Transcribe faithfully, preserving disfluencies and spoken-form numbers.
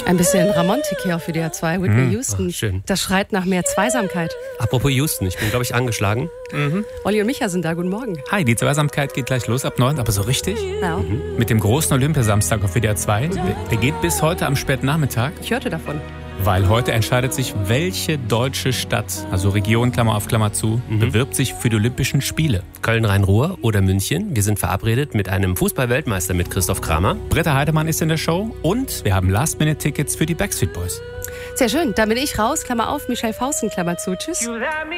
Ein bisschen Ramontik hier auf W D R zwei, Whitney Mhm. Houston. Ach, schön. Das schreit nach mehr Zweisamkeit. Apropos Houston, ich bin, glaube ich, angeschlagen. Mhm. Olli und Micha sind da, guten Morgen. Hi, die Zweisamkeit geht gleich los ab neun, aber so richtig? Ja, Mit dem großen Olympiasamstag auf W D R zwei. Der, der geht bis heute am Spätnachmittag, ich hörte davon. weil heute entscheidet sich, welche deutsche Stadt, also Region, Klammer auf Klammer zu, Mhm. bewirbt sich für die Olympischen Spiele. Köln, Rhein-Ruhr oder München. Wir sind verabredet mit einem Fußball-Weltmeister, mit Christoph Kramer. Britta Heidemann ist in der Show und wir haben Last-Minute-Tickets für die Backstreet Boys. Sehr schön, da bin ich raus, Klammer auf, Michelle Fausten, Klammer zu. Tschüss.